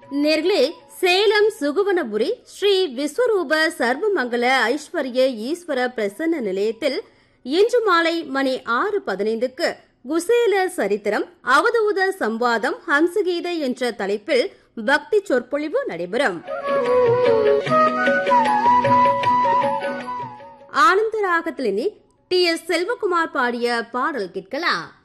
நேர்களே, சேலம் சுகுவனபுரி ஸ்ரீ விஸ்வரூப சர்வமங்கல ஐஸ்வர்ய ஈஸ்வர பிரசன்ன நிலையத்தில் இன்று மாலை மணி 6:15க்கு குசேல சரித்திரம் அவதூத சம்வாதம் ஹம்சகீதை என்ற தலைப்பில் பக்தி சொற்பொழிவு நடைபெறும். ஆனந்தராகத்திலினி டி.எஸ். செல்வகுமார் பாடிய பாடல் கேட்கலாம்.